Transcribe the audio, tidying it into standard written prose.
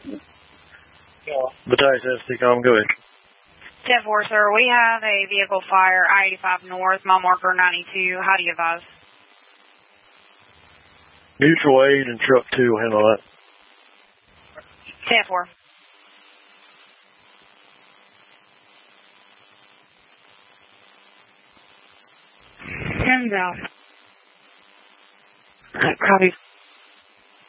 Battalion 7 com, go ahead. 10-4, sir. We have a vehicle fire, I-85 North, mile marker 92. How do you advise? Mutual aid and truck 2 will handle that. 10-4. Hands out. Copy.